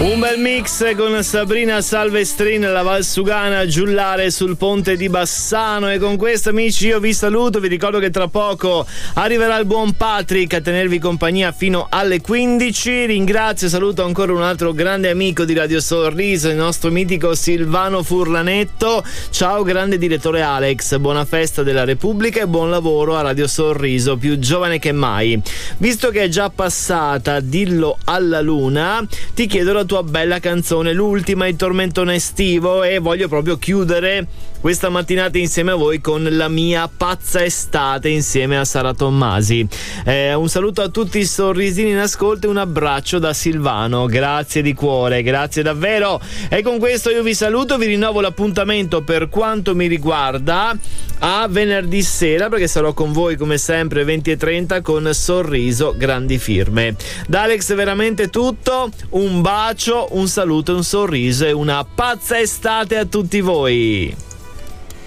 Un bel mix con Sabrina Salvestrin, la Valsugana, Giullare sul ponte di Bassano. E con questo, amici, io vi saluto. Vi ricordo che tra poco arriverà il buon Patrick a tenervi compagnia fino alle 15. Ringrazio e saluto ancora un altro grande amico di Radio Sorriso, il nostro mitico Silvano Furlanetto. Ciao grande direttore Alex, buona festa della Repubblica e buon lavoro a Radio Sorriso, più giovane che mai. Visto che è già passata Dillo alla Luna, ti chiedo la tua bella canzone, l'ultima, il tormentone estivo, e voglio proprio chiudere questa mattinata insieme a voi con la mia pazza estate insieme a Sara Tommasi. Un saluto a tutti i sorrisini in ascolto e un abbraccio da Silvano, grazie di cuore, grazie davvero. E con questo io vi saluto, vi rinnovo l'appuntamento per quanto mi riguarda a venerdì sera, perché sarò con voi come sempre 20:30 con Sorriso Grandi Firme. Da Alex veramente tutto, un bacio, un saluto, un sorriso e una pazza estate a tutti voi.